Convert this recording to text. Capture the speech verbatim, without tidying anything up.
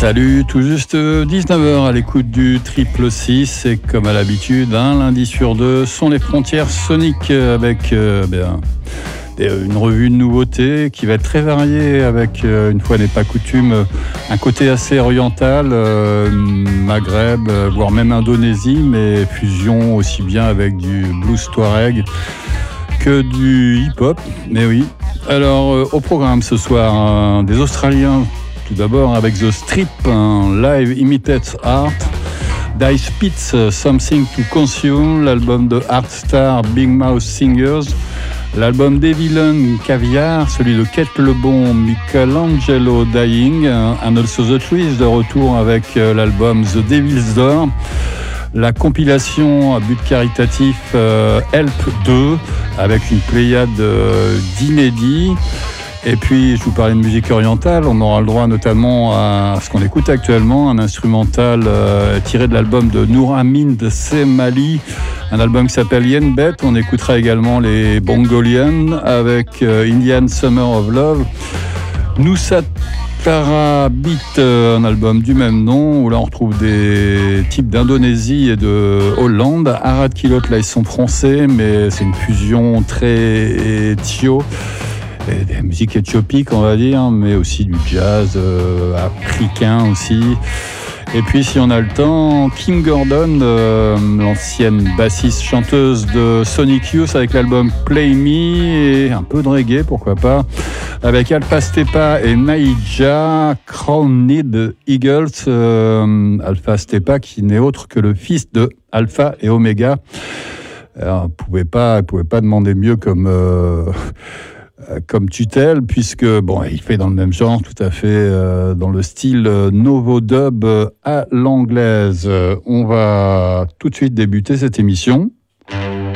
Salut, tout juste dix-neuf heures à l'écoute du Triple six et comme à l'habitude, un lundi sur deux sont les frontières soniques avec euh, bien, une revue de nouveautés qui va être très variée avec, euh, une fois n'est pas coutume, un côté assez oriental, euh, Maghreb, voire même Indonésie, mais fusion aussi bien avec du blues touareg que du hip-hop, mais oui. Alors, euh, au programme ce soir, hein, des Australiens, tout d'abord avec The Strip, un live Imitates Art, Dice Spitz, Something to Consume, l'album de Art Star, Big Mouth Singers, l'album Devillon Caviar, celui de Kate Lebon, Michelangelo Dying, and also The Trees de retour avec l'album The Devil's Door, la compilation à but caritatif euh, Help deux avec une pléiade euh, d'inédits. Et puis, je vous parlais de musique orientale, on aura le droit notamment à ce qu'on écoute actuellement, un instrumental euh, tiré de l'album de Nouramin Semali, un album qui s'appelle Yen Bet. On écoutera également les Bongolians avec euh, Indian Summer of Love. Nusat Kara Beat, un album du même nom, où là on retrouve des types d'Indonésie et de Hollande. Arad Kilot, là ils sont français, mais c'est une fusion très tio. Et des musiques éthiopiques, on va dire, mais aussi du jazz euh, africain aussi. Et puis, si on a le temps, Kim Gordon, euh, l'ancienne bassiste chanteuse de Sonic Youth avec l'album Play Me, et un peu de reggae, pourquoi pas, avec Alpha Stepa et Naija, Crowned Eagles. Euh, Alpha Stepa qui n'est autre que le fils de Alpha et Omega. Alors, on ne pouvait pas, on pouvait pas demander mieux comme... Euh, comme tutelle, puisque bon, il fait dans le même genre, tout à fait euh, dans le style euh, Novo Dub euh, à l'anglaise. Euh, on va tout de suite débuter cette émission.